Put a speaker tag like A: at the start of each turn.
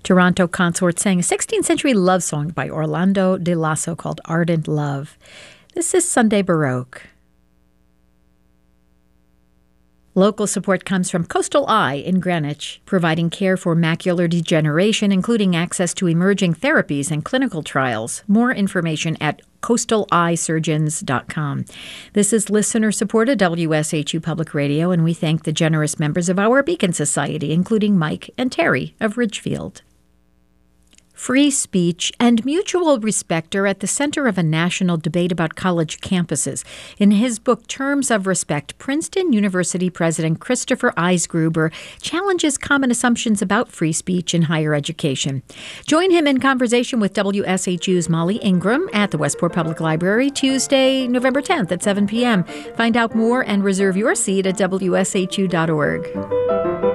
A: Toronto Consort sang a 16th century love song by Orlando de Lasso called Ardent Love. This is Sunday Baroque. Local support comes from Coastal Eye in Greenwich, providing care for macular degeneration, including access to emerging therapies and clinical trials. More information at coastaleyesurgeons.com. This is listener-supported WSHU Public Radio, and we thank the generous members of our Beacon Society, including Mike and Terry of Ridgefield. Free speech and mutual respect are at the center of a national debate about college campuses. In his book, Terms of Respect, Princeton University President Christopher Eisgruber challenges common assumptions about free speech in higher education. Join him in conversation with WSHU's Molly Ingram at the Westport Public Library Tuesday, November 10th at 7 p.m. Find out more and reserve your seat at WSHU.org.